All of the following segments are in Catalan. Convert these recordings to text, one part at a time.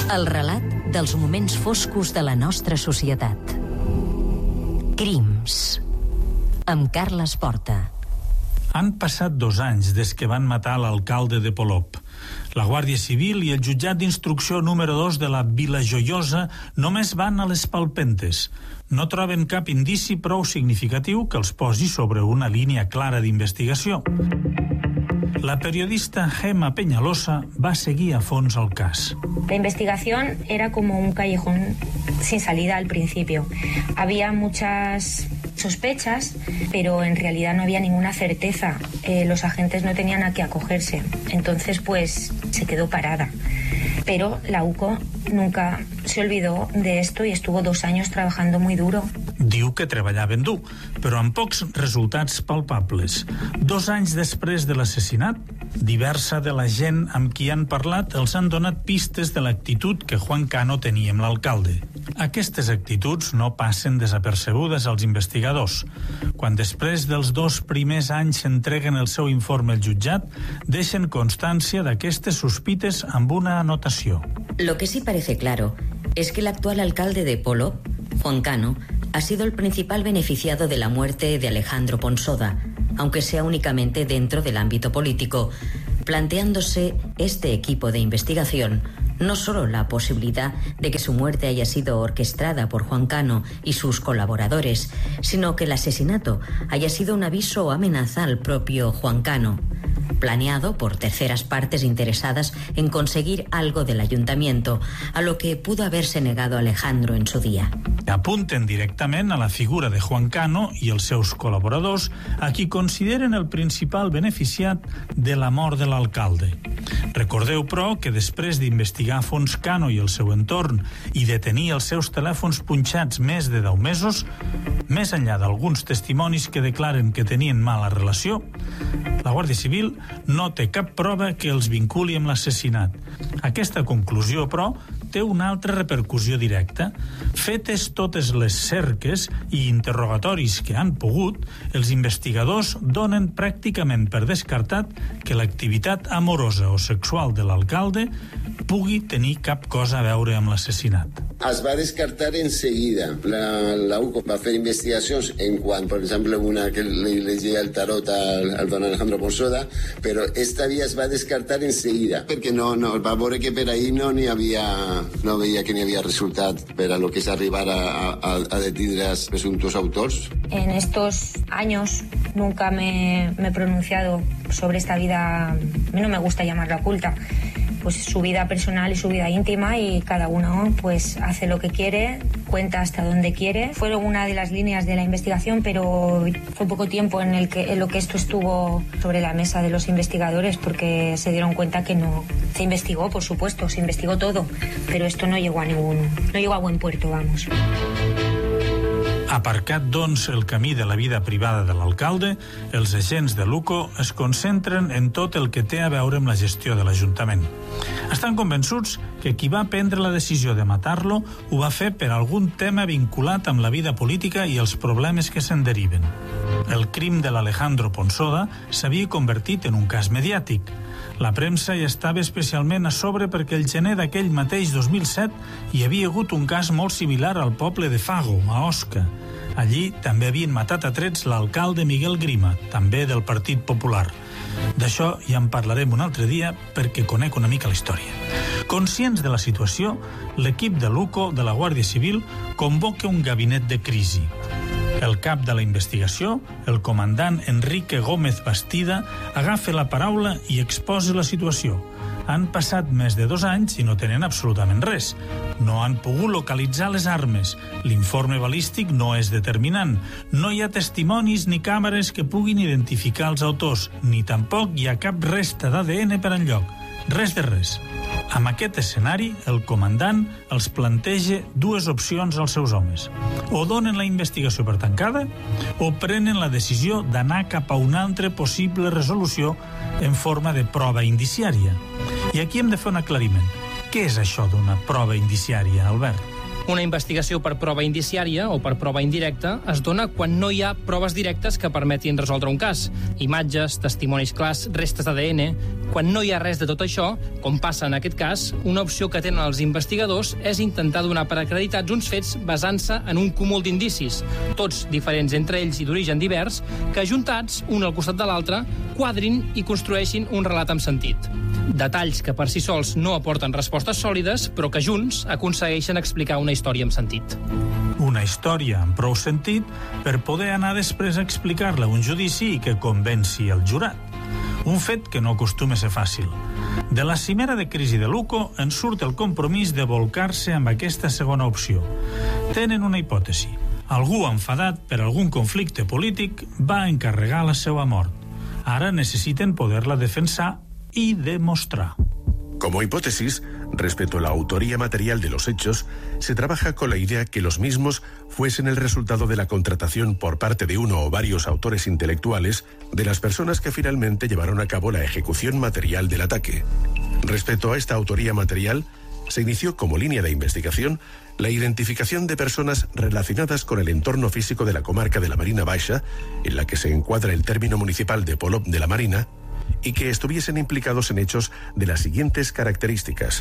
El relat dels moments foscos de la nostra societat. Crims. Amb Carles Porta. Han passat 2 anys des que van matar l'alcalde de Polop. La Guàrdia Civil i el jutjat d'instrucció número 2 de la Vila Joiosa només van a les palpentes. No troben cap indici prou significatiu que els posi sobre una línia clara d'investigació. La periodista Gemma Peñalosa va seguir a fons el cas. La investigación era como un callejón sin salida al principio. Había muchas sospechas, pero en realidad no había ninguna certeza. Los agentes no tenían a qué acogerse. Entonces, pues, se quedó parada. Pero la UCO nunca se olvidó de esto y estuvo 2 años trabajando muy duro. Diu que treballaven dur, però amb pocs resultats palpables. 2 anys després de l'assassinat, diversa de la gent amb qui han parlat els han donat pistes de l'actitud que Juan Cano tenia amb l'alcalde. Aquestes actituds no passen desapercebudes als investigadors. Quan després dels 2 primers anys s'entreguen el seu informe al jutjat, deixen constància d'aquestes sospites amb una anotació. Lo que sí parece claro es que el actual alcalde de Polop, Juan Cano, ha sido el principal beneficiado de la muerte de Alejandro Ponsoda, aunque sea únicamente dentro del ámbito político, planteándose este equipo de investigación no solo la posibilidad de que su muerte haya sido orquestada por Juan Cano y sus colaboradores, sino que el asesinato haya sido un aviso o amenaza al propio Juan Cano, planeado por terceras partes interesadas en conseguir algo del ayuntamiento, a lo que pudo haberse negado Alejandro en su día. Apunten directament a la figura de Juan Cano i els seus col·laboradors, a qui consideren el principal beneficiat de la mort de l'alcalde. Recordeu, però, que després d'investigar a fons Cano i el seu entorn i de tenir els seus telèfons punxats més de 10 mesos, més enllà d'alguns testimonis que declaren que tenien mala relació, la Guàrdia Civil no té cap prova que els vinculi amb l'assassinat. Aquesta conclusió, però, té una altra repercussió directa. Fetes totes les cerques i interrogatoris que han pogut, els investigadors donen pràcticament per descartat que l'activitat amorosa o sexual de l'alcalde pugui tenir cap cosa a veure amb l'assassinat. Es va descartar enseguida. La UCO va fer investigacions en quant, per exemple, una que li llegia el tarot al don Alejandro Ponsoda, però esta via es va descartar enseguida, perquè no va veure que per ahí no veia que n'hi havia resultat per a lo que és arribar a detindre els presumptos autors. En estos años nunca me he pronunciado sobre esta vida, a mí no me gusta llamarla oculta, pues su vida personal y su vida íntima, y cada uno pues hace lo que quiere, cuenta hasta donde quiere. Fueron una de las líneas de la investigación, pero fue poco tiempo en lo que esto estuvo sobre la mesa de los investigadores, porque se dieron cuenta que no se investigó, por supuesto, se investigó todo, pero esto no llegó a buen puerto, vamos. Aparcat, doncs, el camí de la vida privada de l'alcalde, els agents de l'UCO es concentren en tot el que té a veure amb la gestió de l'Ajuntament. Estan convençuts que qui va prendre la decisió de matar-lo ho va fer per algun tema vinculat amb la vida política i els problemes que se'n deriven. El crim de l'Alejandro Ponsoda s'havia convertit en un cas mediàtic. La premsa hi estava especialment a sobre perquè el gener d'aquell mateix 2007 hi havia hagut un cas molt similar al poble de Fago, a Osca. Allí també havien matat a trets l'alcalde Miguel Grima, també del Partit Popular. D'això ja en parlarem un altre dia perquè conec una mica la història. Conscients de la situació, l'equip de l'UCO de la Guàrdia Civil convoca un gabinet de crisi. El cap de la investigació, el comandant Enrique Gómez Bastida, agafa la paraula i exposa la situació. Han passat més de 2 anys i no tenen absolutament res. No han pogut localitzar les armes. L'informe balístic no és determinant. No hi ha testimonis ni càmeres que puguin identificar els autors, ni tampoc hi ha cap resta d'ADN per enlloc. Res de res. Amb aquest escenari, el comandant els planteja 2 opcions als seus homes. O donen la investigació per tancada, o prenen la decisió d'anar cap a una altra possible resolució en forma de prova indiciària. I aquí hem de fer un aclariment. Què és això d'una prova indiciària, Albert? Una investigació per prova indiciària o per prova indirecta es dona quan no hi ha proves directes que permetin resoldre un cas. Imatges, testimonis clars, restes d'ADN... Quan no hi ha res de tot això, com passa en aquest cas, una opció que tenen els investigadors és intentar donar per acreditats uns fets basant-se en un cúmul d'indicis, tots diferents entre ells i d'origen divers, que ajuntats, un al costat de l'altre, quadrin i construeixin un relat amb sentit. Detalls que per si sols no aporten respostes sòlides, però que junts aconsegueixen explicar una història amb sentit. Una història amb prou sentit per poder anar després a explicar-la a un judici i que convenci el jurat. Un fet que no acostuma a ser fàcil. De la cimera de crisi de l'UCO en surt el compromís de volcar-se amb aquesta segona opció. Tenen una hipòtesi. Algú enfadat per algun conflicte polític va encarregar la seva mort. Ara necessiten poder-la defensar y demostrar. Como hipótesis, respecto a la autoría material de los hechos, se trabaja con la idea que los mismos fuesen el resultado de la contratación por parte de uno o varios autores intelectuales de las personas que finalmente llevaron a cabo la ejecución material del ataque. Respecto a esta autoría material, se inició como línea de investigación la identificación de personas relacionadas con el entorno físico de la comarca de la Marina Baixa, en la que se encuadra el término municipal de Polop de la Marina, y que estuviesen implicados en hechos de las siguientes características.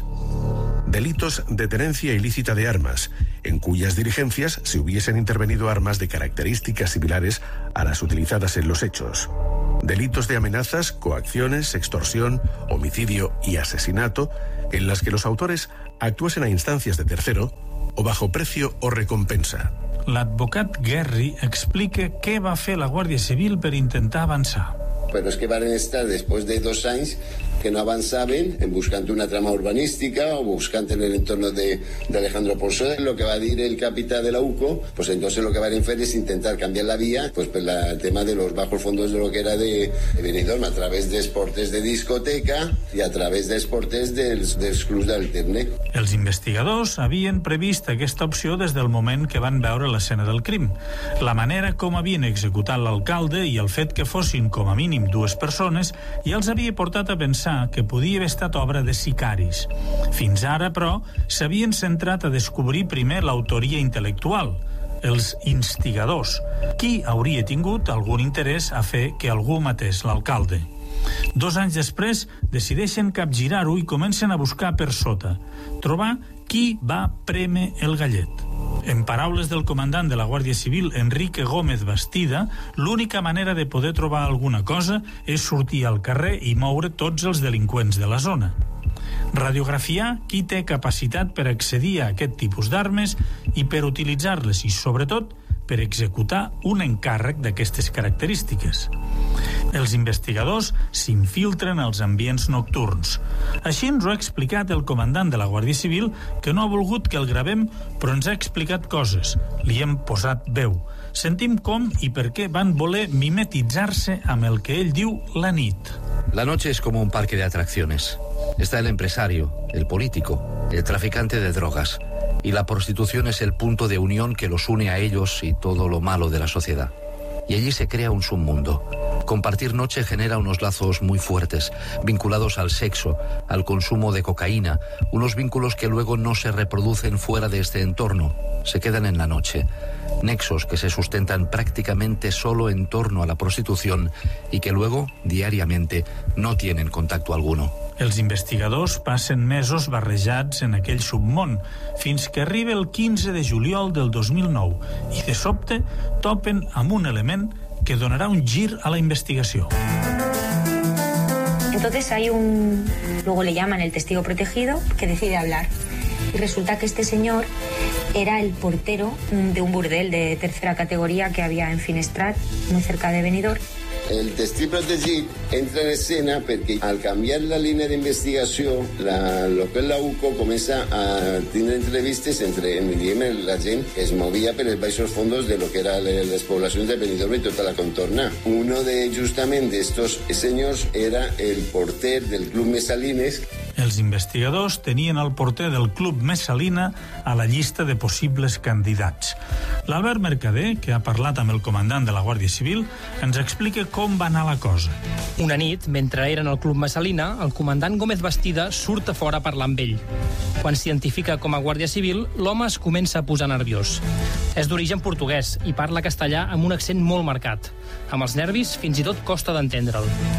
Delitos de tenencia ilícita de armas, en cuyas diligencias se hubiesen intervenido armas de características similares a las utilizadas en los hechos. Delitos de amenazas, coacciones, extorsión, homicidio y asesinato, en las que los autores actuasen a instancias de tercero o bajo precio o recompensa. L'advocat Guerri explica què va fer la Guàrdia Civil per intentar avançar. Pero es que van a estar después de 2 años que no avanzaban en buscando una trama urbanística o buscando en el entorno de Alejandro Ponsoda. Lo que va a decir el capitán de la UCO, pues entonces lo que van a hacer es intentar cambiar la vía, pues por el tema de los bajos fondos de lo que era de Benidorm, a través de esportes de discoteca y a través de esportes dels clubs d'alterne. Els investigadors havien previst aquesta opció des del moment que van veure l'escena del crim. La manera com havien executat l'alcalde i el fet que fossin com a mínim 2 persones ja els havia portat a pensar que podia haver estat obra de sicaris. Fins ara, però, s'havien centrat a descobrir primer l'autoria intel·lectual, els instigadors. Qui hauria tingut algun interès a fer que algú matés l'alcalde? 2 anys després, decideixen capgirar-ho i comencen a buscar per sota, trobar qui va prémer el gallet. En paraules del comandant de la Guàrdia Civil, Enrique Gómez Bastida, l'única manera de poder trobar alguna cosa és sortir al carrer i moure tots els delinqüents de la zona. Radiografiar qui té capacitat per accedir a aquest tipus d'armes i per utilitzar-les i, sobretot, per executar un encàrrec d'aquestes característiques. Els investigadors s'infiltren als ambients nocturns. Així ens ho ha explicat el comandant de la Guàrdia Civil, que no ha volgut que el gravem, però ens ha explicat coses. Li hem posat veu. Sentim com i per què van voler mimetitzar-se amb el que ell diu la nit. La noche es como un parque de atracciones. Está el empresario, el político, el traficante de drogas. Y la prostitución es el punto de unión que los une a ellos y todo lo malo de la sociedad. Y allí se crea un submundo. Compartir noche genera unos lazos muy fuertes, vinculados al sexo, al consumo de cocaína, unos vínculos que luego no se reproducen fuera de este entorno, se quedan en la noche. Nexos que se sustentan prácticamente solo en torno a la prostitución y que luego, diariamente, no tienen contacto alguno. Els investigadors passen mesos barrejats en aquell submón, fins que arriba el 15 de juliol del 2009 i, de sobte, topen amb un element que donarà un gir a la investigació. Entonces luego le llaman el testigo protegido que decide hablar. Y resulta que este señor era el portero de un burdel de 3ª categoría que había en Finestrat, muy cerca de Benidorm. El testigo protegit entra en escena perquè al canviar la línia d'investigació, lo que és la UCO comença a tenir entrevistes entre la gent que es movia per els baixos fondos de lo que eren les poblacions de Benidorm i tota la contorna. Uno de justament d'estos senyors era el porter del Club Messalines. Els investigadors tenien el porter del Club Messalina a la llista de possibles candidats. L'Albert Mercader, que ha parlat amb el comandant de la Guàrdia Civil, ens explica com va anar la cosa. Una nit, mentre eren al Club Messalina, el comandant Gómez Bastida surt a fora a parlar amb ell. Quan s'identifica com a Guàrdia Civil, l'home es comença a posar nerviós. És d'origen portuguès i parla castellà amb un accent molt marcat. Amb els nervis, fins i tot costa d'entendre'l.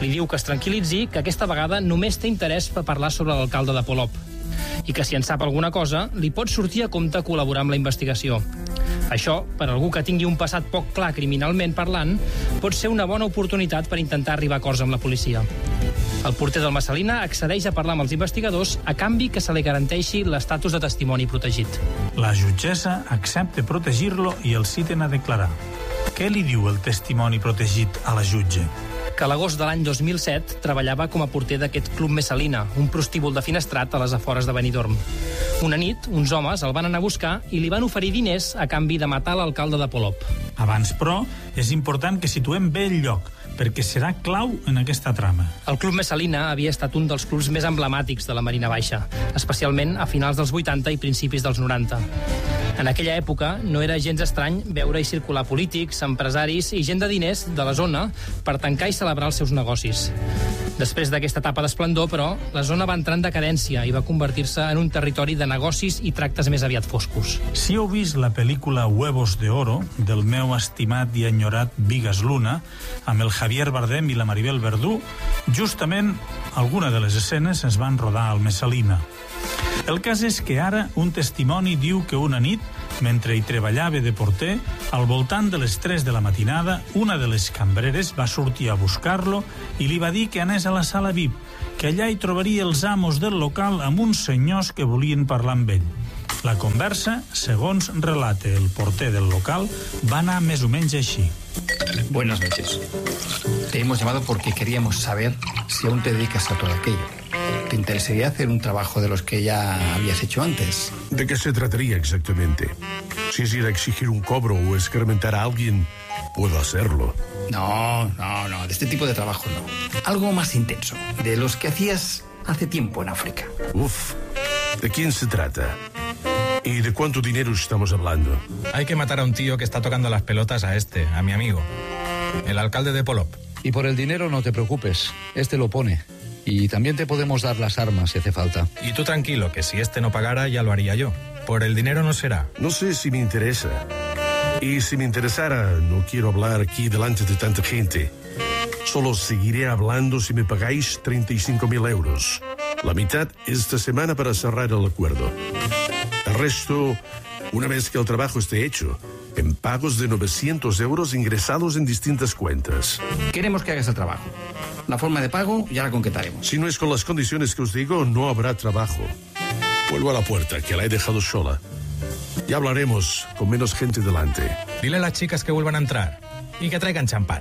Li diu que es tranquil·litzi, que aquesta vegada només té interès per parlar sobre l'alcalde de Polop i que si en sap alguna cosa li pot sortir a compte col·laborar amb la investigació. Això, per algú que tingui un passat poc clar criminalment parlant, pot ser una bona oportunitat per intentar arribar a acords amb la policia. El porter del Messalina accedeix a parlar amb els investigadors a canvi que se li garanteixi l'estatus de testimoni protegit. La jutgessa accepta protegir-lo i el citen a declarar. Què li diu el testimoni protegit a la jutge? Que a l'agost de l'any 2007 treballava com a porter d'aquest Club Messalina, un prostíbul de Finestrat a les afores de Benidorm. Una nit, uns homes el van anar a buscar i li van oferir diners a canvi de matar l'alcalde de Polop. Abans, però, és important que situem bé el lloc, perquè serà clau en aquesta trama. El Club Messalina havia estat un dels clubs més emblemàtics de la Marina Baixa, especialment a finals dels 80 i principis dels 90. En aquella època no era gens estrany veure-hi circular polítics, empresaris i gent de diners de la zona per tancar i celebrar els seus negocis. Després d'aquesta etapa d'esplendor, però, la zona va entrar en decadència i va convertir-se en un territori de negocis i tractes més aviat foscos. Si heu vist la pel·lícula Huevos de Oro, del meu estimat i enyorat Vigas Luna, amb el Javier Bardem i la Maribel Verdú, justament alguna de les escenes es van rodar al Messalina. El cas és que ara un testimoni diu que una nit, mentre hi treballava de porter, al voltant de les 3 de la matinada, una de les cambreres va sortir a buscar-lo i li va dir que anés a la sala VIP, que allà hi trobaria els amos del local amb uns senyors que volien parlar amb ell. La conversa, segons relata el porter del local, va anar més o menys així. Buenas noches. Te hemos llamado porque queríamos saber si aún te dedicas a todo aquello. ¿Te interesaría hacer un trabajo de los que ya habías hecho antes? ¿De qué se trataría exactamente? Si es ir a exigir un cobro o escarmentar a alguien, puedo hacerlo. No, de este tipo de trabajo no. Algo más intenso, de los que hacías hace tiempo en África. Uf, ¿de quién se trata? ¿Y de cuánto dinero estamos hablando? Hay que matar a un tío que está tocando las pelotas a mi amigo, el alcalde de Polop. Y por el dinero no te preocupes, este lo pone. Y también te podemos dar las armas si hace falta. Y tú tranquilo, que si este no pagara ya lo haría yo. Por el dinero no será. No sé si me interesa. Y si me interesara, no quiero hablar aquí delante de tanta gente. Solo seguiré hablando si me pagáis 35.000 euros. La mitad esta semana para cerrar el acuerdo. El resto, una vez que el trabajo esté hecho, en pagos de 900 euros ingresados en distintas cuentas. Queremos que hagas el trabajo. La forma de pago ya la concretaremos. Si no es con las condiciones que os digo, no habrá trabajo. Vuelvo a la puerta, que la he dejado sola. Ya hablaremos con menos gente delante. Dile a las chicas que vuelvan a entrar y que traigan champán.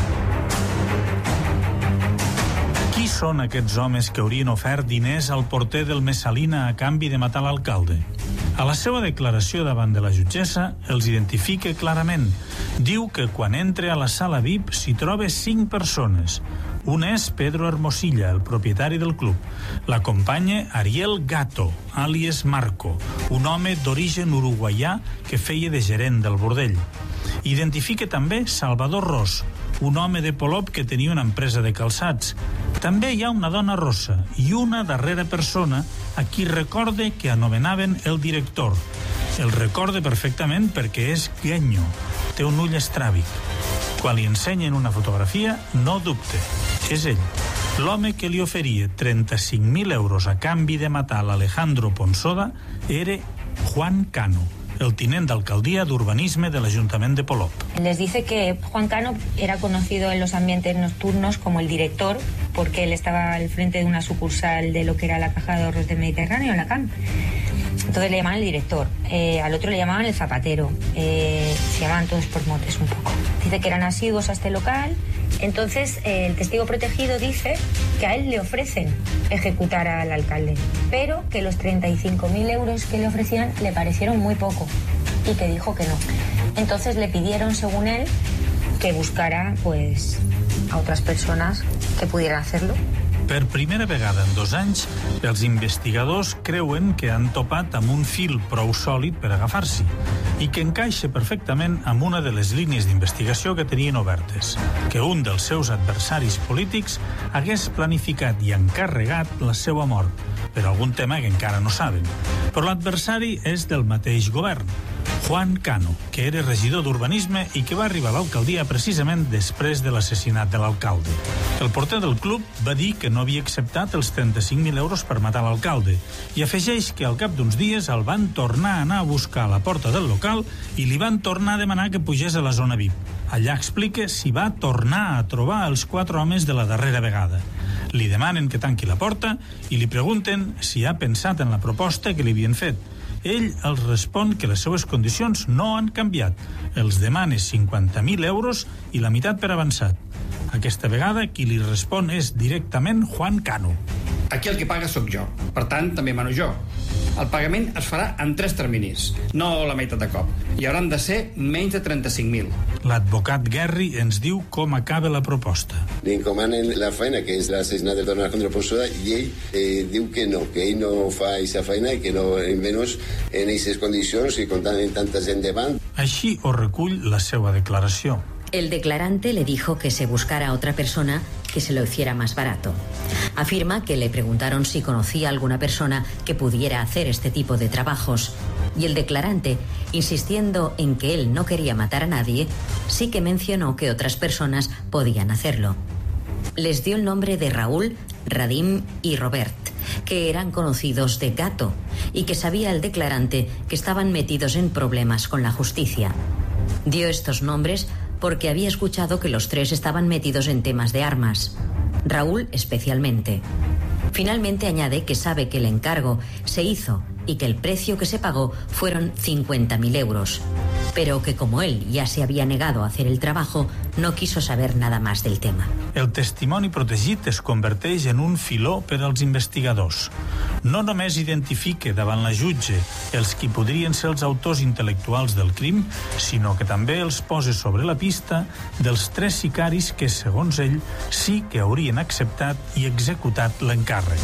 Qui són aquests homes que haurien ofert diners al porter del Messalina a canvi de matar l'alcalde? A la seva declaració davant de la jutgessa els identifica clarament. Diu que quan entra a la sala VIP s'hi troba 5 persones. Una és Pedro Hermosilla, el propietari del club. L'acompanya Ariel Gato, àlies Marco, un home d'origen uruguaià que feia de gerent del bordell. Identifica també Salvador Ros, un home de Polop que tenia una empresa de calçats. També hi ha una dona rossa i una darrera persona a qui recorde que anomenaven el director. El recorde perfectament perquè és guenyo, té un ull estràbic. Quan li ensenyen una fotografia, no dubte, és ell. L'home que li oferia 35.000 euros a canvi de matar l'Alejandro Ponsoda era Juan Cano, el tinent d'alcaldia d'urbanisme de l'Ajuntament de Polop. Les dice que Juan Cano era conocido en los ambientes nocturnos como el director, porque él estaba al frente de una sucursal de lo que era la Caja de Ahorros del Mediterráneo, la CAM. Entonces le llamaban el director, al otro le llamaban el zapatero, se llamaban todos por motes un poco. Dice que eran asiduos a este local. Entonces el testigo protegido dice que a él le ofrecen ejecutar al alcalde, pero que los 35.000 euros que le ofrecían le parecieron muy poco y que dijo que no. Entonces le pidieron, según él, que buscara pues a otras personas que pudieran hacerlo. Per primera vegada en 2 anys, els investigadors creuen que han topat amb un fil prou sòlid per agafar-s'hi i que encaixa perfectament amb una de les línies d'investigació que tenien obertes, que un dels seus adversaris polítics hagués planificat i encarregat la seva mort, per algun tema que encara no saben. Però l'adversari és del mateix govern, Juan Cano, que era regidor d'Urbanisme i que va arribar a l'alcaldia precisament després de l'assassinat de l'alcalde. El porter del club va dir que no havia acceptat els 35.000 euros per matar l'alcalde i afegeix que al cap d'uns dies el van tornar a anar a buscar a la porta del local i li van tornar a demanar que pugés a la zona VIP. Allà explica si va tornar a trobar els 4 homes de la darrera vegada. Li demanen que tanqui la porta i li pregunten si ha pensat en la proposta que li havien fet. Ell els respon que les seues condicions no han canviat. Els demana 50.000 euros i la meitat per avançat. Aquesta vegada qui li respon és directament Juan Cano. Aquí el que paga sóc jo, per tant també mano jo. El pagament es farà en 3 terminis, no la meitat de cop, i hauran de ser menys de 35.000. L'advocat Guerri ens diu com acaba la proposta. Li encomanen la feina, que és l'assassinat del don Alejandro Ponsoda, i ell diu que ell no fa aquesta feina i que no, menys en aquestes condicions i comptant en tanta gent davant. Així ho recull la seva declaració. El declarante le dijo que se buscara a otra persona que se lo hiciera más barato. Afirma que le preguntaron si conocía a alguna persona que pudiera hacer este tipo de trabajos. Y el declarante, insistiendo en que él no quería matar a nadie, sí que mencionó que otras personas podían hacerlo. Les dio el nombre de Raúl, Radim y Robert, que eran conocidos de Gato y que sabía el declarante que estaban metidos en problemas con la justicia. Dio estos nombres porque había escuchado que los 3 estaban metidos en temas de armas, Raúl especialmente. Finalmente añade que sabe que el encargo se hizo y que el precio que se pagó fueron 50.000 euros, pero que como él ya se había negado a hacer el trabajo, no quiso saber nada más del tema. El testimoni protegit es converteix en un filó per als investigadors. No només identifica davant la jutge els qui podrien ser els autors intel·lectuals del crim, sinó que també els posa sobre la pista dels 3 sicaris que, segons ell, sí que haurien acceptat i executat l'encàrrec.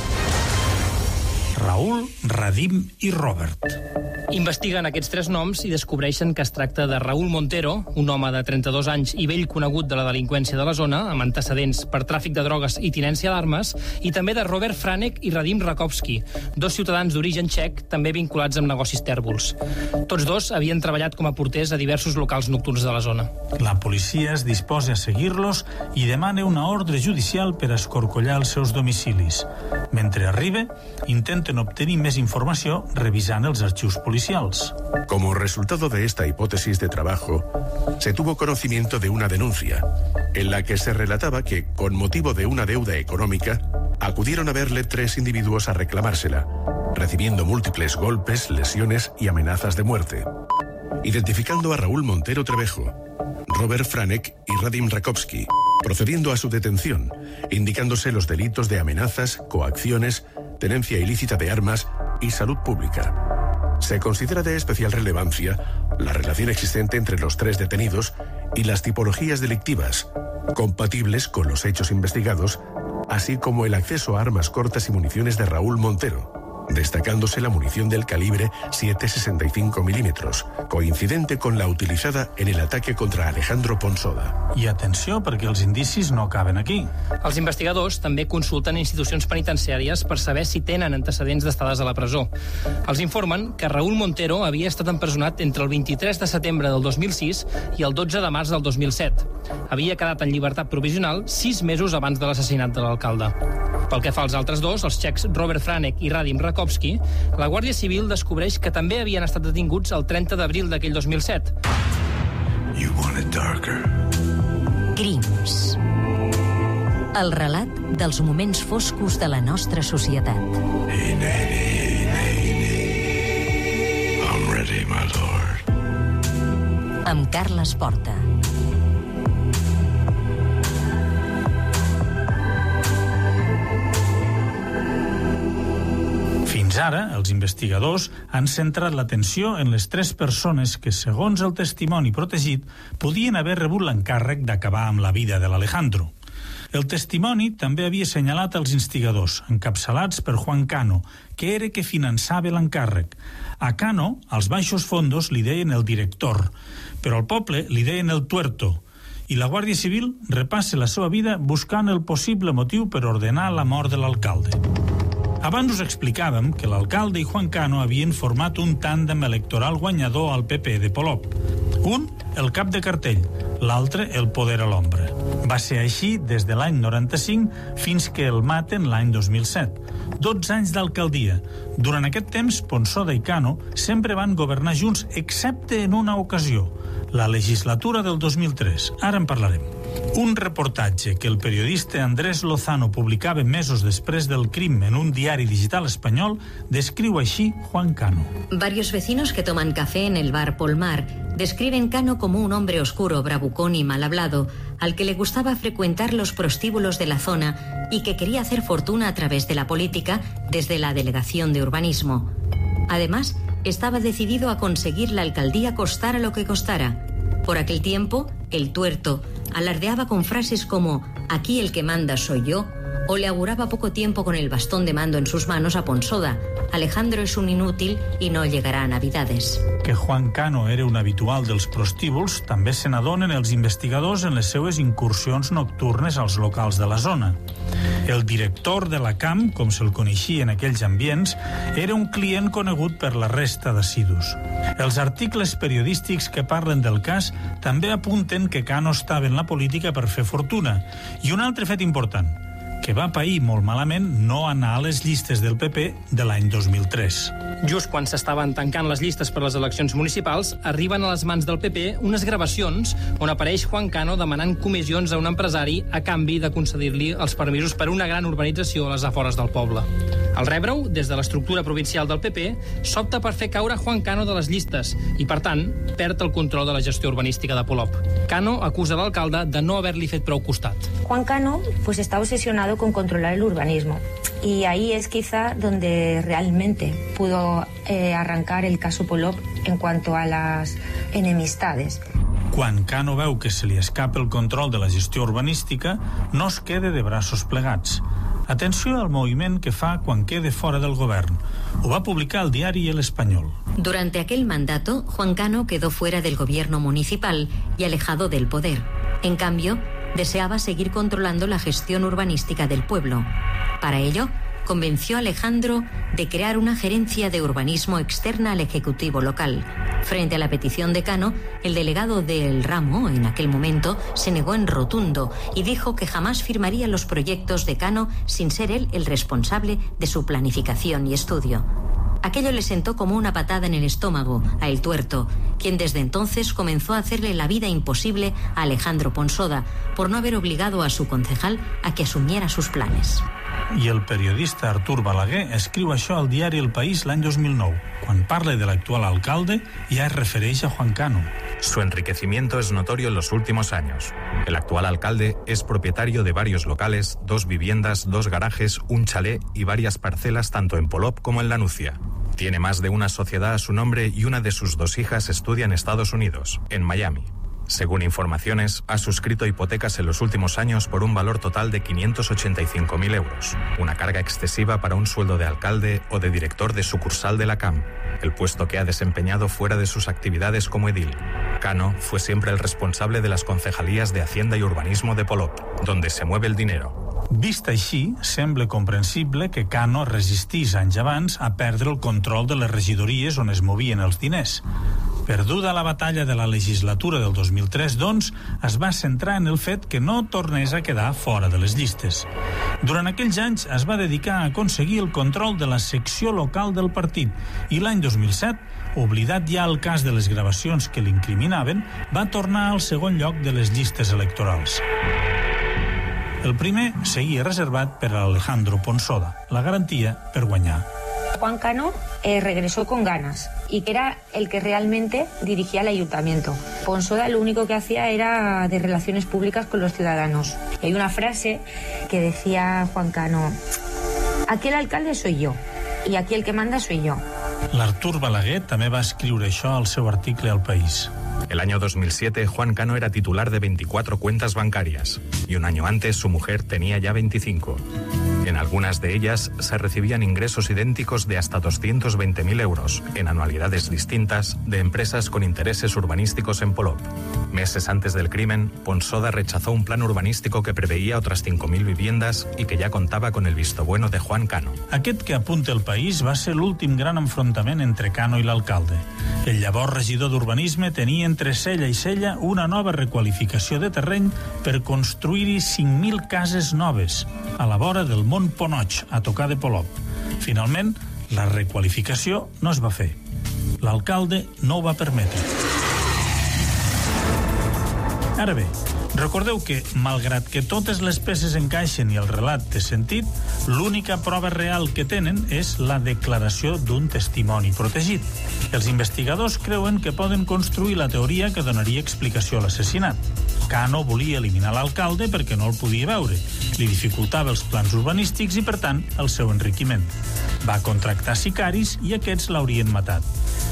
Raúl, Radim i Robert. Investiguen aquests 3 noms i descobreixen que es tracta de Raúl Montero, un home de 32 anys i vell conegut de la delinqüència de la zona, amb antecedents per tràfic de drogues i tinència d'armes, i també de Robert Franek i Radim Rakowski, 2 ciutadans d'origen txec, també vinculats amb negocis tèrbols. Tots 2 havien treballat com a porters a diversos locals nocturns de la zona. La policia es disposa a seguir-los i demana una ordre judicial per escorcollar els seus domicilis. Mentre arriba, intenten obtenir més informació revisant els arxius policials. Como resultado de esta hipótesis de trabajo, se tuvo conocimiento de una denuncia en la que se relataba que, con motivo de una deuda económica, acudieron a verle 3 individuos a reclamársela, recibiendo múltiples golpes, lesiones y amenazas de muerte. Identificando a Raúl Montero Trevejo, Robert Franek y Radim Rakowski, procediendo a su detención, indicándose los delitos de amenazas, coacciones, tenencia ilícita de armas y salud pública. Se considera de especial relevancia la relación existente entre los 3 detenidos y las tipologías delictivas, compatibles con los hechos investigados, así como el acceso a armas cortas y municiones de Raúl Montero, destacándose la munición del calibre 7,65 milímetros, coincidente con la utilizada en el ataque contra Alejandro Ponsoda. I atenció, perquè els indicis no acaben aquí. Els investigadors també consulten institucions penitenciàries per saber si tenen antecedents d'estades a la presó. Els informen que Raúl Montero havia estat empresonat entre el 23 de setembre del 2006 i el 12 de març del 2007. Havia quedat en llibertat provisional 6 mesos abans de l'assassinat de l'alcalde. Pel que fa als altres 2, els txecs Robert Franek i Radim Rakowski, la Guàrdia Civil descobreix que també havien estat detinguts el 30 d'abril d'aquell 2007. You want it darker. Crims. El relat dels moments foscos de la nostra societat. Hey, Nanny, Nanny. I'm ready, my lord. Amb Carles Porta. Fins ara, els investigadors han centrat l'atenció en les 3 persones que, segons el testimoni protegit, podien haver rebut l'encàrrec d'acabar amb la vida de l'Alejandro. El testimoni també havia assenyalat els instigadors, encapçalats per Juan Cano, que era que finançava l'encàrrec. A Cano, als baixos fondos, li deien el director, però al poble li deien el tuerto, i la Guàrdia Civil repassa la seva vida buscant el possible motiu per ordenar la mort de l'alcalde. Abans us explicàvem que l'alcalde i Juan Cano havien format un tàndem electoral guanyador al PP de Polop. Un, el cap de cartell, l'altre, el poder a l'ombra. Va ser així des de l'any 95 fins que el maten l'any 2007. 12 anys d'alcaldia. Durant aquest temps, Ponsoda i Cano sempre van governar junts, excepte en una ocasió, la legislatura del 2003. Ara en parlarem. Un reportatge que el periodista Andrés Lozano publicava mesos després del crim en un diari digital espanyol descriu així Juan Cano. Varios vecinos que toman café en el bar Polmar describen Cano como un hombre oscuro, bravucón y mal hablado, al que le gustaba frecuentar los prostíbulos de la zona y que quería hacer fortuna a través de la política desde la Delegación de Urbanismo. Además, estaba decidido a conseguir la alcaldía costara lo que costara. Por aquel tiempo, el tuerto alardeaba con frases como «aquí el que manda soy yo», o le auguraba poco tiempo con el bastón de mando en sus manos a Ponsoda. Alejandro es un inútil y no llegará a Navidades. Que Juan Cano era un habitual dels prostíbuls també se n'adonen els investigadors en les seues incursions nocturnes als locals de la zona. El director de la CAM, com se'l coneixia en aquells ambients, era un client conegut per la resta d'assidus. Els articles periodístics que parlen del cas també apunten que Cano estava en la política per fer fortuna. I un altre fet important, que va pair molt malament no anar a les llistes del PP de l'any 2003. Just quan s'estaven tancant les llistes per les eleccions municipals, arriben a les mans del PP unes gravacions on apareix Juan Cano demanant comissions a un empresari a canvi de concedir-li els permisos per una gran urbanització a les afores del poble. Al rebre-ho, des de l'estructura provincial del PP, s'opta per fer caure Juan Cano de les llistes i, per tant, perd el control de la gestió urbanística de Polop. Cano acusa l'alcalde de no haver-li fet prou costat. Juan Cano está obsesionado con controlar el urbanismo y ahí es quizá donde realmente pudo arrancar el caso Polop en cuanto a las enemistades. Quan Cano veu que se li escapa el control de la gestió urbanística, no es queda de braços plegats. Atenció al moviment que fa quan quede fora del govern. Ho va publicar el diari El Español. Durante aquel mandato, Juan Cano quedó fuera del gobierno municipal y alejado del poder. En cambio, deseaba seguir controlando la gestión urbanística del pueblo. Para ello, convenció a Alejandro de crear una gerencia de urbanismo externa al Ejecutivo local. Frente a la petición de Cano, el delegado del ramo, en aquel momento, se negó en rotundo y dijo que jamás firmaría los proyectos de Cano sin ser él el responsable de su planificación y estudio. Aquello le sentó como una patada en el estómago a El Tuerto, quien desde entonces comenzó a hacerle la vida imposible a Alejandro Ponsoda por no haber obligado a su concejal a que asumiera sus planes. I el periodista Artur Balaguer escriu això al diari El País l'any 2009. Quan parla de l'actual alcalde, ja es refereix a Juan Cano. Su enriquecimiento es notorio en los últimos años. El actual alcalde es propietario de varios locales, 2 viviendas, 2 garajes, un chalet y varias parcelas tanto en Polop como en La Nucia. Tiene más de una sociedad a su nombre y una de sus 2 hijas estudia en Estados Unidos, en Miami. Según informaciones, ha suscrito hipotecas en los últimos años por un valor total de 585.000 euros, una carga excesiva para un sueldo de alcalde o de director de sucursal de la CAM, el puesto que ha desempeñado fuera de sus actividades como edil. Cano fue siempre el responsable de las concejalías de Hacienda y Urbanismo de Polop, donde se mueve el dinero. Vist així, sembla comprensible que Cano resistís anys abans a perdre el control de les regidories on es movien els diners. Perduda la batalla de la legislatura del 2003, doncs, es va centrar en el fet que no tornés a quedar fora de les llistes. Durant aquells anys es va dedicar a aconseguir el control de la secció local del partit i l'any 2007, oblidat ja el cas de les gravacions que l'incriminaven, va tornar al segon lloc de les llistes electorals. El primer seguia reservat per a Alejandro Ponsoda, la garantia per guanyar. Juan Cano regresó con ganas y que era el que realmente dirigía el ayuntamiento. Ponsoda lo único que hacía era de relaciones públicas con los ciudadanos. Y hay una frase que decía Juan Cano: aquí el alcalde soy yo y aquí el que manda soy yo. L'Artur Balaguer també va escriure això al seu article al País. El año 2007, Juan Cano era titular de 24 cuentas bancarias y un año antes su mujer tenía ya 25. En algunas de ellas se recibían ingresos idénticos de hasta 220.000 euros, en anualidades distintas, de empresas con intereses urbanísticos en Polop. Meses antes del crimen, Ponsoda rechazó un plan urbanístico que preveía otras 5.000 viviendas y que ya contaba con el visto bueno de Juan Cano. Aquest que apunta el país va ser l'últim gran enfrontament entre Cano i l'alcalde. El llavors regidor d'Urbanisme tenia entre cella i cella una nova requalificació de terreny per construir-hi 5.000 cases noves, a la vora del Mont Ponoig, a tocar de Polop. Finalment, la requalificació no es va fer. L'alcalde no ho va permetre. Ara bé, recordeu que, malgrat que totes les peces encaixen i el relat té sentit, l'única prova real que tenen és la declaració d'un testimoni protegit. Els investigadors creuen que poden construir la teoria que donaria explicació a l'assassinat. Cano volia eliminar l'alcalde perquè no el podia veure, li dificultava els plans urbanístics i, per tant, el seu enriquiment. Va contractar sicaris i aquests l'haurien matat.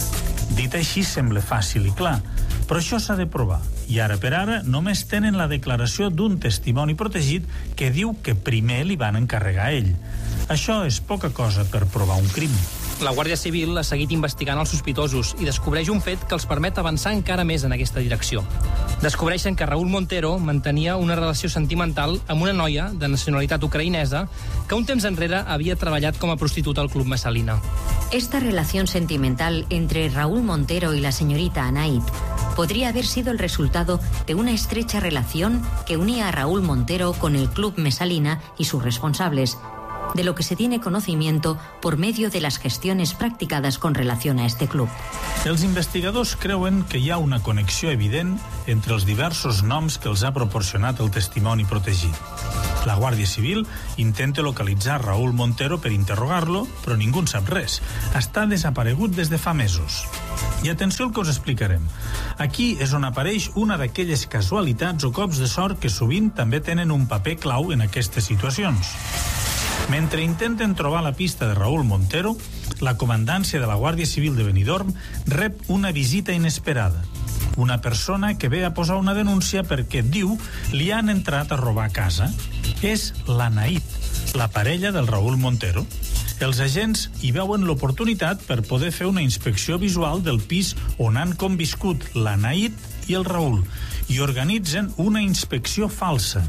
Dit així sembla fàcil i clar, però això s'ha de provar. I ara per ara només tenen la declaració d'un testimoni protegit que diu que primer li van encarregar a ell. Això és poca cosa per provar un crim. La Guàrdia Civil ha seguit investigant els sospitosos i descobreix un fet que els permet avançar encara més en aquesta direcció. Descobreixen que Raúl Montero mantenia una relació sentimental amb una noia de nacionalitat ucraïnesa que un temps enrere havia treballat com a prostituta al Club Messalina. Esta relación sentimental entre Raúl Montero y la señorita Anaid podría haber sido el resultado de una estrecha relación que unía a Raúl Montero con el Club Messalina y sus responsables, de lo que se tiene conocimiento por medio de las gestiones practicadas con relación a este club. Els investigadors creuen que hi ha una connexió evident entre els diversos noms que els ha proporcionat el testimoni protegit. La Guàrdia Civil intenta localitzar Raúl Montero per interrogar-lo, però ningú en sap res. Està desaparegut des de fa mesos. I atenció al que us explicarem. Aquí és on apareix una d'aquelles casualitats o cops de sort que sovint també tenen un paper clau en aquestes situacions. Mentre intenten trobar la pista de Raúl Montero, la comandància de la Guàrdia Civil de Benidorm rep una visita inesperada. Una persona que ve a posar una denúncia perquè, diu, li han entrat a robar a casa. És l'Anaid, la parella del Raúl Montero. Els agents hi veuen l'oportunitat per poder fer una inspecció visual del pis on han conviscut l'Anaid i el Raúl i organitzen una inspecció falsa.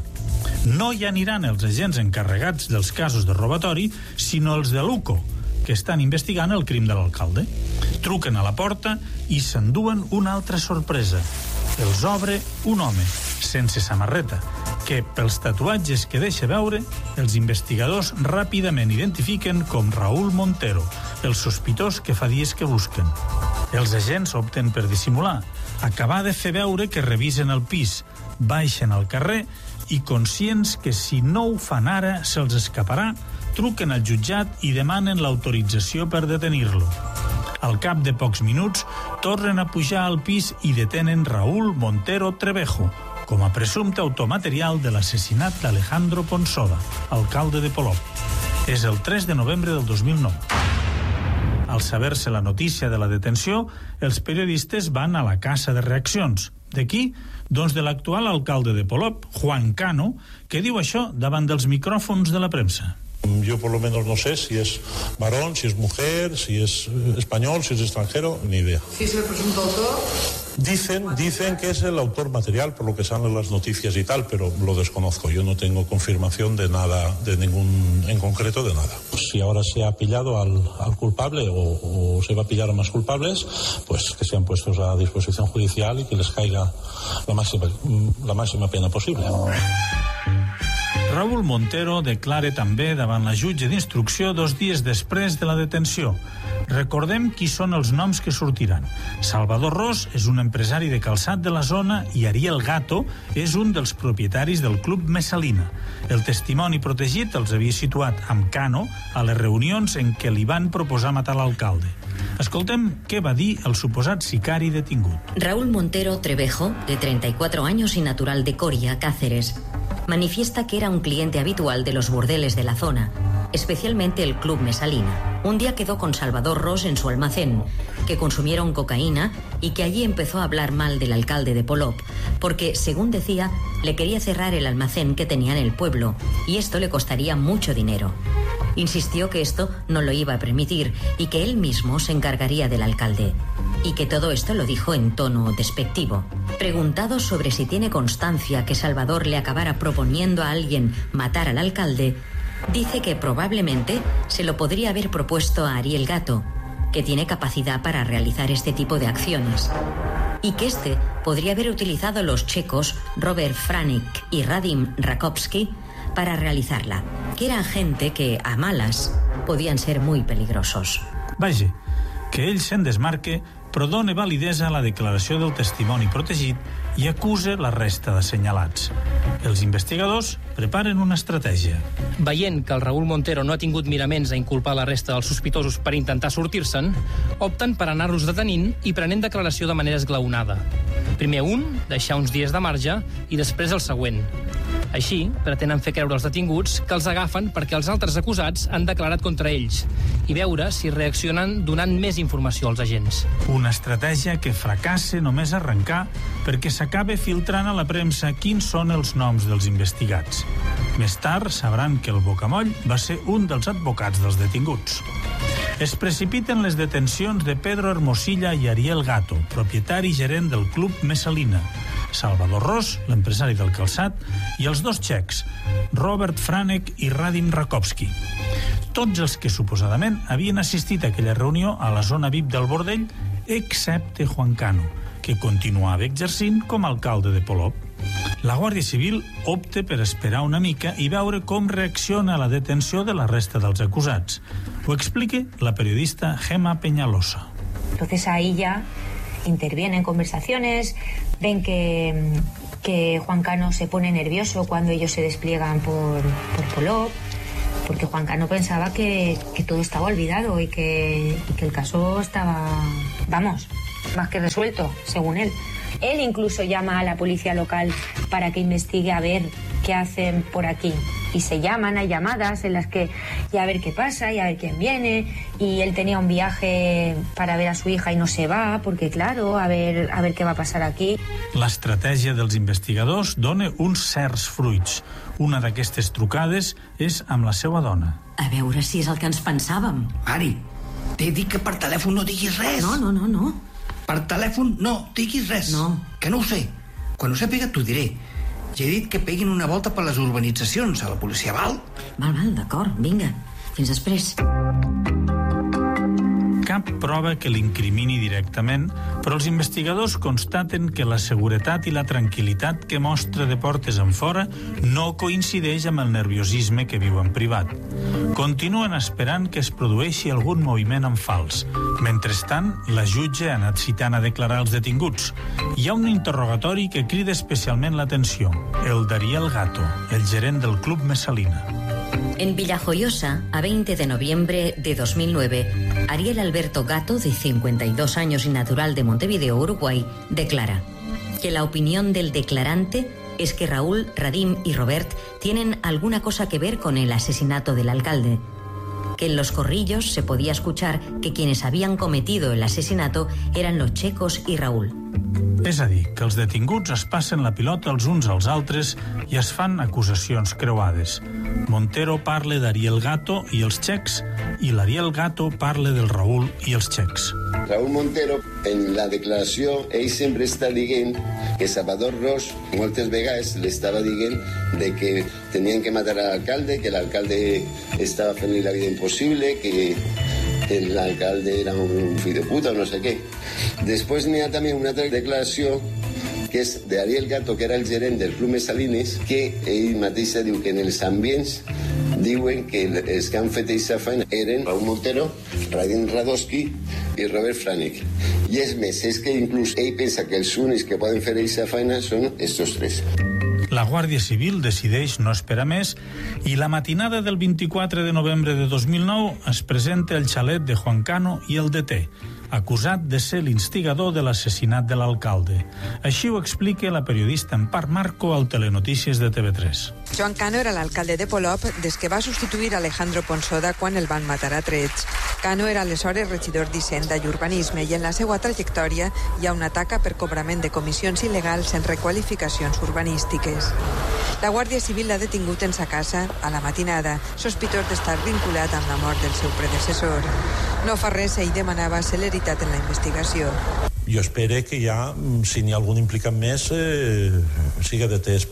No hi aniran els agents encarregats dels casos de robatori, sinó els de l'UCO, que estan investigant el crim de l'alcalde. Truquen a la porta i s'enduen una altra sorpresa. Els obre un home, sense samarreta, que, pels tatuatges que deixa veure, els investigadors ràpidament identifiquen com Raúl Montero, el sospitós que fa dies que busquen. Els agents opten per dissimular, acabar de fer veure que revisen el pis, baixen al carrer i, conscients que si no ho fan ara se'ls escaparà, truquen al jutjat i demanen l'autorització per detenir-lo. Al cap de pocs minuts, tornen a pujar al pis i detenen Raúl Montero Trevejo, com a presumpte autor material de l'assassinat d'Alejandro Ponsoda, alcalde de Polop. És el 3 de novembre del 2009. Al saber-se la notícia de la detenció, els periodistes van a la Casa de Reaccions. De qui? Doncs de l'actual alcalde de Polop, Juan Cano, que diu això davant dels micròfons de la premsa. Yo por lo menos no sé si es varón, si es mujer, si es español, si es extranjero, ni idea. ¿Sí es el presunto autor? Dicen que es el autor material por lo que salen las noticias y tal, pero lo desconozco. Yo no tengo confirmación de nada, de ningún en concreto de nada. Si ahora se ha pillado al culpable o se va a pillar a más culpables, pues que sean puestos a disposición judicial y que les caiga la máxima pena posible. Raúl Montero declara també davant la jutge d'instrucció 2 dies després de la detenció. Recordem qui són els noms que sortiran. Salvador Ros és un empresari de calçat de la zona i Ariel Gato és un dels propietaris del Club Messalina. El testimoni protegit els havia situat amb Cano a les reunions en què li van proposar matar l'alcalde. Escoltem què va dir el suposat sicari detingut. Raúl Montero Trevejo, de 34 años y natural de Coria, Cáceres, manifiesta que era un cliente habitual de los burdeles de la zona. especialmente el Club Mesalina. Un día quedó con Salvador Ros en su almacén, que consumieron cocaína y que allí empezó a hablar mal del alcalde de Polop, porque, según decía, le quería cerrar el almacén que tenía en el pueblo, y esto le costaría mucho dinero. Insistió que esto no lo iba a permitir y que él mismo se encargaría del alcalde, y que todo esto lo dijo en tono despectivo. Preguntado sobre si tiene constancia que Salvador le acabara proponiendo a alguien matar al alcalde, dice que probablemente se lo podría haber propuesto a Ariel Gato, que tiene capacidad para realizar este tipo de acciones, y que este podría haber utilizado los checos Robert Franek y Radim Rakowski para realizarla, que eran gente que, a malas, podien ser muy peligrosos. Vaja, que ell se'n desmarque, però dona validesa a la declaració del testimoni protegit i acusa la resta d'assenyalats. Els investigadors preparen una estratègia. Veient que el Raúl Montero no ha tingut miraments a inculpar la resta dels sospitosos per intentar sortir-se'n, opten per anar-los detenint i prenent declaració de manera esglaonada. Primer un, deixar uns dies de marge, i després el següent. Així, pretenen fer creure als detinguts que els agafen perquè els altres acusats han declarat contra ells i veure si reaccionen donant més informació als agents. Una estratègia que fracassa només arrencar perquè s'acaba filtrant a la premsa quins són els noms dels investigats. Més tard sabran que el Bocamoll va ser un dels advocats dels detinguts. Es precipiten les detencions de Pedro Hermosilla i Ariel Gato, propietari i gerent del Club Mesalina, Salvador Ros, l'empresari del calçat, i els dos txecs, Robert Franek i Radim Rakowski. Tots els que suposadament havien assistit a aquella reunió a la zona VIP del bordell, excepte Juan Cano, que continuava exercint com a alcalde de Polop. La Guàrdia Civil opta per esperar una mica i veure com reacciona a la detenció de la resta dels acusats. Ho explica la periodista Gemma Peñalosa. Entonces ahí ya intervienen conversaciones, ven que Juan Cano se pone nervioso cuando ellos se despliegan por Polop, porque Juan Cano pensaba que todo estaba olvidado y que el caso estaba, vamos, más que resuelto, según él. Él incluso llama a la policía local para que investigue a ver qué hacen por aquí. Y se llaman, hay llamadas en las que ya a ver qué pasa, ya a ver quién viene. Y él tenía un viaje para ver a su hija y no se va, porque claro, a ver què va passar aquí. L'estratègia dels investigadors dona uns certs fruits. Una d'aquestes trucades és amb la seva dona. A veure si és el que ens pensàvem. Mari, t'he dit que per telèfon no diguis res. No. Per telèfon no diguis res. No. Que no ho sé. Quan ho sàpiga t'ho diré. Ja he dit que peguin una volta per les urbanitzacions a la policia, val? Val, d'acord, vinga. Fins després. Cap prova que l'incrimini directament, però els investigadors constaten que la seguretat i la tranquil·litat que mostra de portes enfora no coincideix amb el nerviosisme que viu en privat. Continuen esperant que es produeixi algun moviment en fals. Mentrestant, la jutge ha anat citant a declarar els detinguts. Hi ha un interrogatori que crida especialment l'atenció, el d'Ariel Gato, el gerent del Club Mesalina. En Villajoyosa, a 20 de noviembre de 2009, Ariel Alberto Gato, de 52 años y natural de Montevideo, Uruguay, declara que la opinión del declarante es que Raúl, Radim y Robert tienen alguna cosa que ver con el asesinato del alcalde, que en los corrillos se podía escuchar que quienes habían cometido el asesinato eran los checos y Raúl. És a dir, que els detinguts es passen la pilota els uns als altres i es fan acusacions creuades. Montero parla d'Ariel Gato i els txecs i l'Ariel Gato parla del Raúl i els txecs. Raúl Montero, en la declaració, ell sempre està dient que Salvador Ros moltes vegades li estava dient de que tenien que matar a l'alcalde, que l'alcalde estava fent-li la vida impossible, que l'alcalde era un fill de puta o no sé què. Després n'hi ha també una altra declaració que és d'Ariel Gato, que era el gerent del Club Mesalines, que ell mateix diu que en els ambients diuen que els que han fet aquesta feina eren Raúl Montero, Radim Rakowski i Robert Franek. I és més, és que inclús ell pensa que els únics que poden fer aquesta feina són estos tres. La Guàrdia Civil decideix no esperar més i la matinada del 24 de novembre de 2009 es presenta el xalet de Juan Cano i el DT, acusat de ser l'instigador de l'assassinat de l'alcalde. Així ho explica la periodista Empar Marco al Telenotícies de TV3. Joan Cano era l'alcalde de Polop des que va substituir Alejandro Ponsoda quan el van matar a trets. Cano era aleshores regidor d'Hisenda i Urbanisme i en la seva trajectòria hi ha una taca per cobrament de comissions il·legals en requalificacions urbanístiques. La Guàrdia Civil l'ha detingut en sa casa a la matinada, sospitós d'estar vinculat amb la mort del seu predecessor. No fa res, ell demanava celeritat en la investigació. Jo espero que ja, si n'hi ha algun implicat més, siga detès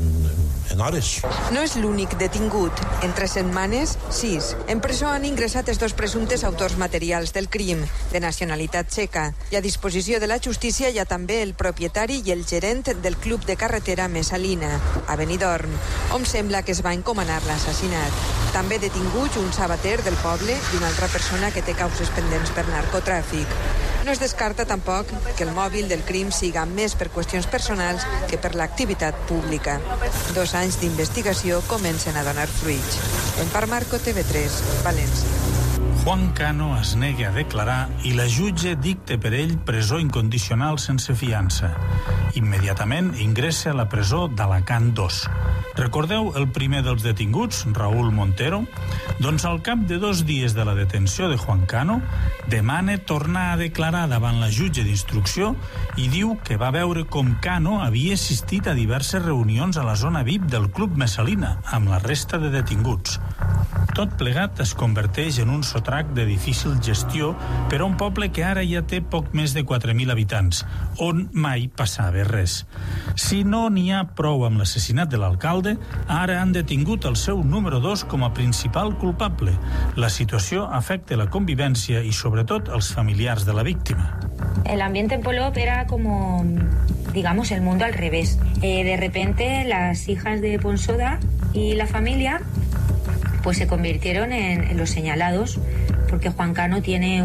en hores. No és l'únic detingut. En 3 setmanes, 6. En presó han ingressat els 2 presumptes autors materials del crim, de nacionalitat txeca. I a disposició de la justícia hi ha també el propietari i el gerent del club de carretera Messalina, a Benidorm, on sembla que es va encomanar l'assassinat. També detinguts un sabater del poble i una altra persona que té causes pendents per narcotràfic. No es descarta tampoc que el mòbil del crim siga més per qüestions personals que per l'activitat pública. 2 anys d'investigació comencen a donar fruits. Empar Marco, TV3, València. Juan Cano es nega a declarar i la jutge dicta per ell presó incondicional sense fiança. Immediatament ingressa a la presó d'Alacant 2. Recordeu el primer dels detinguts, Raúl Montero? Doncs al cap de 2 dies de la detenció de Juan Cano, demana tornar a declarar davant la jutge d'instrucció i diu que va veure com Cano havia assistit a diverses reunions a la zona VIP del Club Messalina amb la resta de detinguts. Tot plegat es converteix en un sotrac de difícil gestió per a un poble que ara ja té poc més de 4.000 habitants, on mai passava res. Si no n'hi ha prou amb l'assassinat de l'alcalde, ara han detingut el seu número 2 com a principal culpable. La situació afecta la convivència i sobretot els familiars de la víctima. El ambiente en Polop era como, digamos, el mundo al revés. De repente las hijas de Ponsoda y la familia pues se convirtieron en los señalados, porque Juan Cano tiene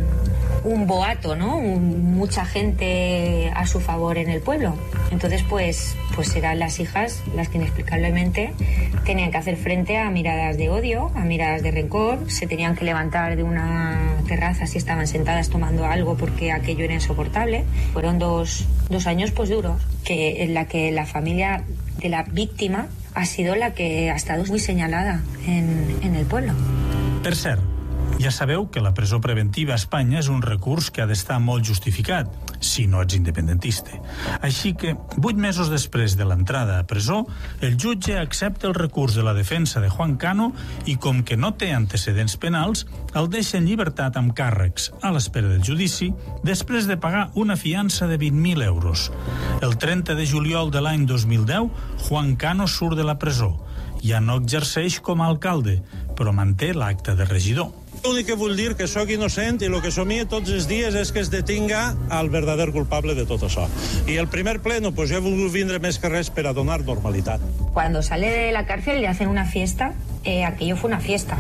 un boato, ¿no? Mucha gente a su favor en el pueblo. Entonces, pues eran las hijas las que inexplicablemente tenían que hacer frente a miradas de odio, a miradas de rencor, se tenían que levantar de una terraza si estaban sentadas tomando algo porque aquello era insoportable. Fueron dos años pues duros, en la que la familia de la víctima ha sido la que ha estado muy señalada en el pueblo. Per cert, ja sabeu que la presó preventiva a Espanya és un recurs que ha d'estar molt justificat, si no ets independentista. Així que, 8 mesos després de l'entrada a presó, el jutge accepta el recurs de la defensa de Juan Cano i, com que no té antecedents penals, el deixa en llibertat amb càrrecs, a l'espera del judici, després de pagar una fiança de 20.000 euros. El 30 de juliol de l'any 2010, Juan Cano surt de la presó. Ja no exerceix com a alcalde, però manté l'acte de regidor. L'únic que vull dir que sóc innocent i el que somia tots els dies és que es detinga el verdader culpable de tot això. I el primer pleno, pues jo he volgut vindre més que res per a donar normalitat. Cuando sale de la cárcel le hacen una fiesta, aquello fue una fiesta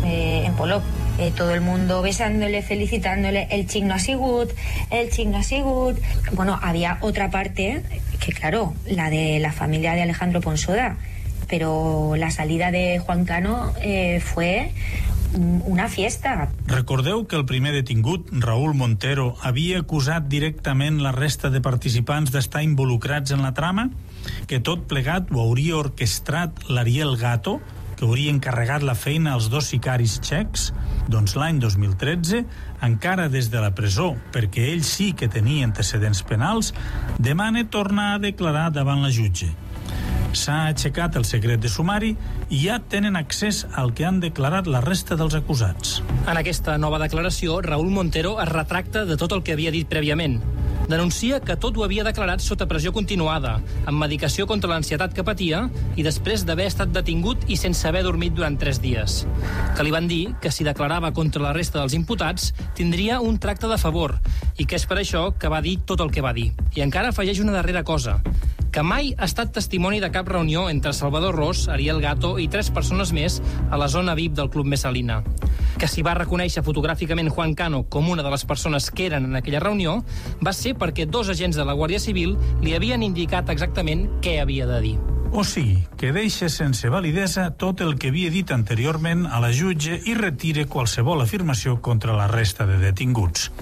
en Polop. Todo el mundo besándole, felicitándole, el xic no ha sigut, el xic no ha sigut. Bueno, había otra parte que, claro, la de la familia de Alejandro Ponsoda, pero la salida de Juan Cano fue una fiesta. Recordeu que el primer detingut, Raúl Montero, havia acusat directament la resta de participants d'estar involucrats en la trama? Que tot plegat ho hauria orquestrat l'Ariel Gato, que hauria encarregat la feina als 2 sicaris txecs? Doncs l'any 2013, encara des de la presó, perquè ell sí que tenia antecedents penals, demana tornar a declarar davant la jutge. S'ha aixecat el secret de sumari i ja tenen accés al que han declarat la resta dels acusats. En aquesta nova declaració, Raúl Montero es retracta de tot el que havia dit prèviament. Denuncia que tot ho havia declarat sota pressió continuada, amb medicació contra l'ansietat que patia i després d'haver estat detingut i sense haver dormit durant 3 dies. Que li van dir que si declarava contra la resta dels imputats tindria un tracte de favor i que és per això que va dir tot el que va dir. I encara afegeix una darrera cosa, que mai ha estat testimoni de cap reunió entre Salvador Ros, Ariel Gato i 3 persones més a la zona VIP del Club Messalina. Que si va reconèixer fotogràficament Juan Cano com una de les persones que eren en aquella reunió va ser perquè 2 agents de la Guàrdia Civil li havien indicat exactament què havia de dir. O sigui, que deixa sense validesa tot el que havia dit anteriorment a la jutge i retire qualsevol afirmació contra la resta de detinguts.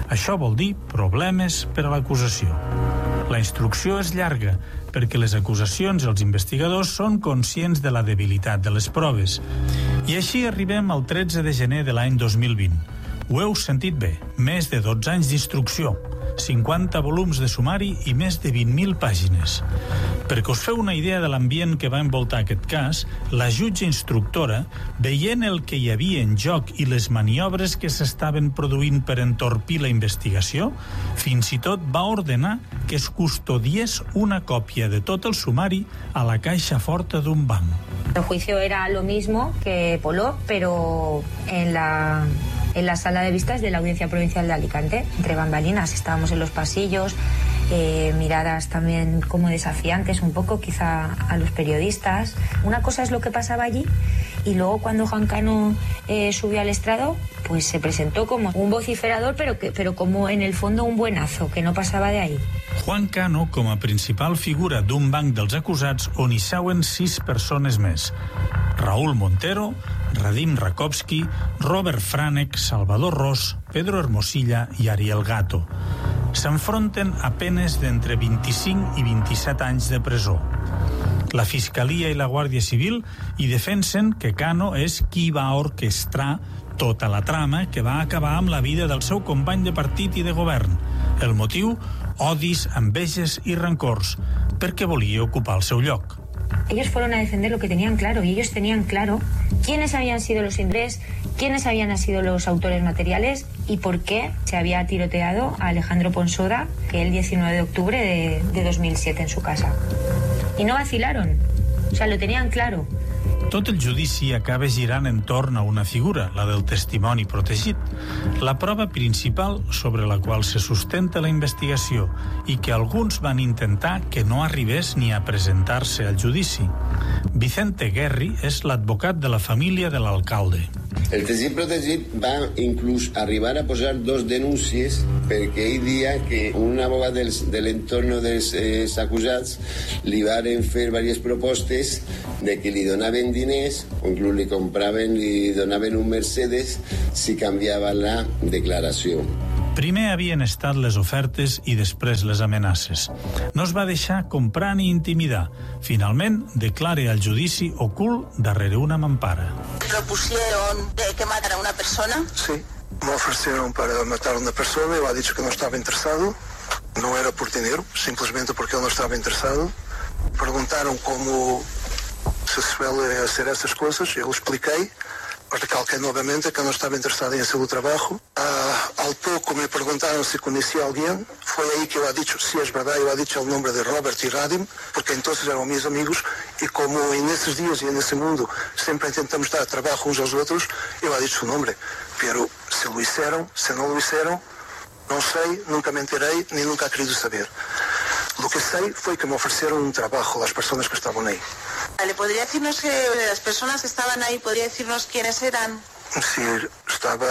Això vol dir problemes per a l'acusació. La instrucció és llarga perquè les acusacions i els investigadors són conscients de la debilitat de les proves. I així arribem al 13 de gener de l'any 2020. Ho heu sentit bé, més de 12 anys d'instrucció, 50 volums de sumari i més de 20.000 pàgines. Perquè us feu una idea de l'ambient que va envoltar aquest cas, la jutge instructora, veient el que hi havia en joc i les maniobres que s'estaven produint per entorpir la investigació, fins i tot va ordenar que es custodiés una còpia de tot el sumari a la caixa forta d'un banc. El juicio era lo mismo que Polop, pero en la sala de vistas de la Audiencia Provincial de Alicante, entre bambalinas. Estábamos en los pasillos, miradas también como desafiantes un poco quizá a los periodistas. Una cosa es lo que pasaba allí y luego cuando Juan Cano subió al estrado, pues se presentó como un vociferador, pero como en el fondo un buenazo, que no pasaba de ahí. Juan Cano com a principal figura d'un banc dels acusats on hi seuen 6 persones més. Raúl Montero, Radim Rakowski, Robert Franek, Salvador Ros, Pedro Hermosilla i Ariel Gato. S'enfronten a penes d'entre 25 i 27 anys de presó. La Fiscalia i la Guàrdia Civil hi defensen que Cano és qui va orquestrar tota la trama que va acabar amb la vida del seu company de partit i de govern. El motiu? Odis, enveges i rancors, perquè volia ocupar el seu lloc. Ellos fueron a defender lo que tenían claro y ellos tenían claro quiénes habían sido los indres, quiénes habían sido los autores materiales y por qué se había tiroteado a Alejandro Ponsoda, que el 19 de octubre de 2007 en su casa. Y no vacilaron, o sea, lo tenían claro. Tot el judici acaba girant entorn a una figura, la del testimoni protegit, la prova principal sobre la qual se sustenta la investigació i que alguns van intentar que no arribés ni a presentar-se al judici. Vicente Guerri és l'advocat de la família de l'alcalde. El testimoni protegit va inclús arribar a posar 2 denúncies perquè ell dia que un abogat de l'entorn dels acusats li varen fer diverses propostes de que li donaven diners o inclús li compraven, li donaven un Mercedes si canviava la declaració. Primer havien estat les ofertes i després les amenaces. No es va deixar comprar ni intimidar. Finalment, declara al judici ocult darrere una mampara. ¿Propusieron que matara a una persona? Sí, me ofrecieron para matar a una persona, yo he dicho que no estaba interesado. No era por dinero, simplemente porque él no estaba interesado. Preguntaron cómo se suele hacer estas cosas, yo lo expliqué. Recalqué nuevamente que no estaba interesado en hacer el trabajo. Al poco me preguntaron si conocía a alguien. Fue ahí que yo he dicho, sí, es verdad, yo he dicho el nombre de Robert y Radim, porque entonces eran mis amigos, y como en esos días y en ese mundo siempre intentamos dar trabajo unos a los otros, yo he dicho su nombre. Pero si lo hicieron, si no lo hicieron, no sé, nunca me enteré, ni nunca he querido saber. Lo que sé fue que me ofrecieron un trabajo las personas que estaban ahí. ¿Le podría decirnos que las personas que estaban ahí, podría decirnos quiénes eran? Sí, estaba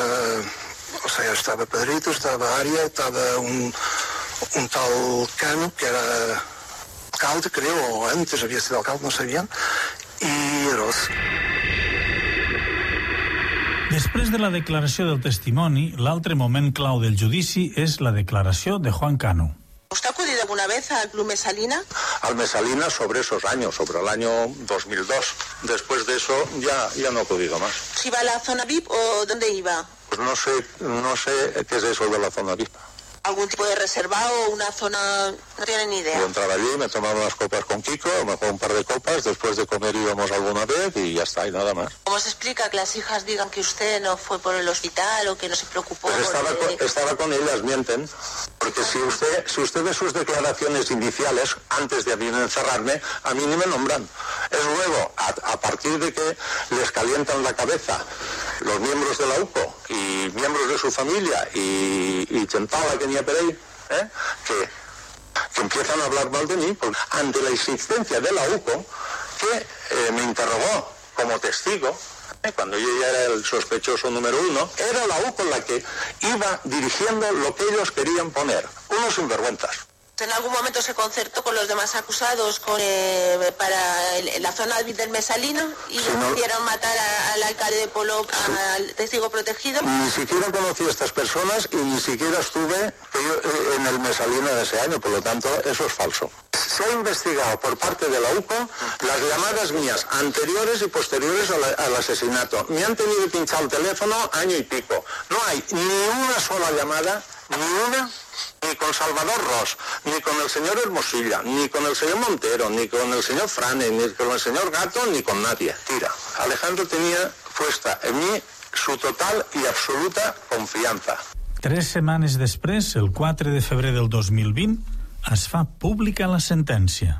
Pedrito, estaba Aria, estaba un tal Cano, que era alcalde, creo, o antes había sido alcalde, no sé bien, y Ros. Després de la declaració del testimoni, l'altre moment clau del judici és la declaració de Juan Cano. ¿Usted ha acudido alguna vez al Club Mesalina? Al Mesalina sobre esos años, sobre el año 2002. Después de eso ya no he acudido más. ¿Si iba a la zona VIP o dónde iba? Pues no sé qué es eso de la zona VIP. ¿Algún tipo de reservado o una zona? No tiene ni idea. Yo entraba allí, me tomaba unas copas con Kiko, a lo mejor un par de copas, después de comer íbamos alguna vez y ya está, y nada más. ¿Cómo se explica que las hijas digan que usted no fue por el hospital o que no se preocupó? Pues estaba con ellas, mienten. Porque si usted ve sus declaraciones iniciales, antes de encerrarme, a mí ni me nombran. Es luego, a partir de que les calientan la cabeza los miembros de la UCO y miembros de su familia y Chentala que ni a Perey, que empiezan a hablar mal de mí, porque ante la insistencia de la UCO, que me interrogó como testigo, cuando yo ya era el sospechoso número 1, era la UCO la que iba dirigiendo lo que ellos querían poner, unos sinvergüenzas. En algún momento se concertó con los demás acusados para la zona del Mesalino y hicieron matar al alcalde de Polop, al testigo protegido. Ni siquiera conocí a estas personas y ni siquiera estuve en el Mesalino de ese año, por lo tanto eso es falso. Se ha investigado por parte de la UCO las llamadas mías anteriores y posteriores al asesinato. Me han tenido pinchado el teléfono año y pico. No hay ni una sola llamada, ni con Salvador Ros, ni con el señor Hermosilla, ni con el señor Montero, ni con el señor Frane, ni con el señor Gato, ni con nadie. Tira, Alejandro tenía puesta en mí su total y absoluta confianza. 3 setmanes després, el 4 de febrer del 2020, es fa pública la sentència.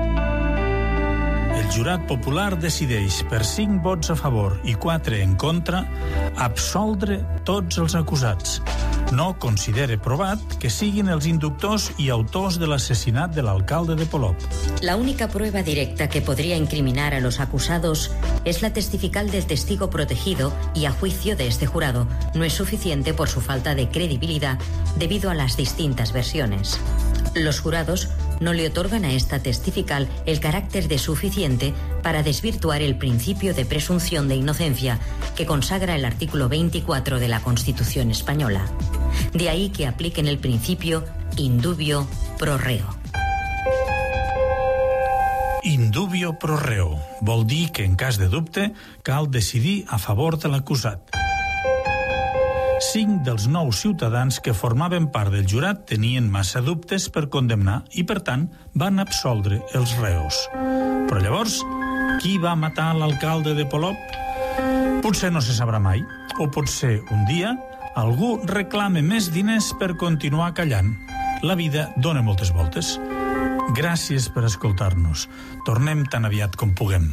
El jurat popular decideix, per 5 vots a favor i 4 en contra, absoldre tots els acusats. No considera provat que siguin els inductors i autors de l'assassinat de l'alcalde de Polop. La única prueba directa que podría incriminar a los acusados es la testifical del testigo protegido y, a juicio de este jurado, no es suficiente por su falta de credibilidad debido a las distintas versiones. Los jurados no le otorgan a esta testifical el carácter de suficiente para desvirtuar el principio de presunción de inocencia que consagra el artículo 24 de la Constitución española. De ahí que apliquen el principio in dubio pro reo. In dubio pro reo vol dir que, en cas de dubte, cal decidir a favor de l'acusat. 5 dels 9 ciutadans que formaven part del jurat tenien massa dubtes per condemnar i, per tant, van absoldre els reos. Però llavors, qui va matar l'alcalde de Polop? Potser no se sabrà mai, o potser un dia algú reclame més diners per continuar callant. La vida dona moltes voltes. Gràcies per escoltar-nos. Tornem tan aviat com puguem.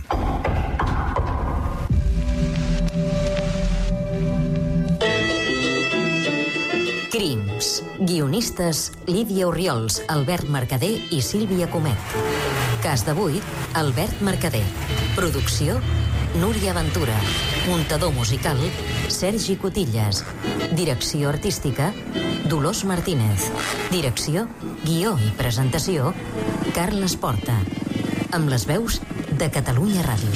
Crims. Guionistes Lídia Orriols, Albert Mercader i Sílvia Comet. Cas d'avui, Albert Mercader. Producció, Núria Ventura. Muntador musical, Sergi Cotillas. Direcció artística, Dolors Martínez. Direcció, guió i presentació, Carles Porta. Amb les veus de Catalunya Ràdio.